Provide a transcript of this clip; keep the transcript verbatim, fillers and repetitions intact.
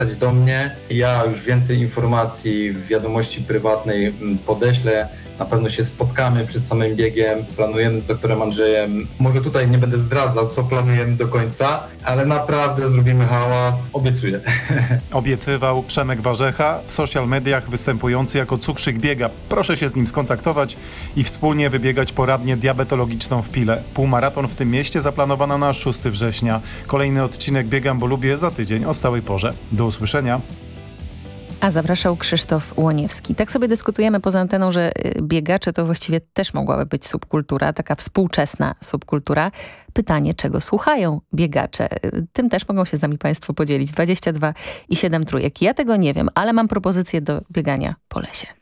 do mnie. Ja już więcej informacji w wiadomości prywatnej podeślę. Na pewno się spotkamy przed samym biegiem. Planujemy z doktorem Andrzejem. Może tutaj nie będę zdradzał, co planujemy do końca, ale naprawdę zrobimy hałas. Obiecuję. Obiecywał Przemek Warzecha, w social mediach występujący jako Cukrzyk Biega. Proszę się z nim skontaktować i wspólnie wybiegać poradnię diabetologiczną w Pile. Półmaraton w tym mieście zaplanowano na szóstego września. Kolejny odcinek Biegam, bo lubię za tydzień o stałej porze. Do usłyszenia. A zapraszał Krzysztof Łoniewski. Tak sobie dyskutujemy poza anteną, że biegacze to właściwie też mogłaby być subkultura, taka współczesna subkultura. Pytanie, czego słuchają biegacze? Tym też mogą się z nami Państwo podzielić. dwadzieścia dwa i siedem trójek. Ja tego nie wiem, ale mam propozycję do biegania po lesie.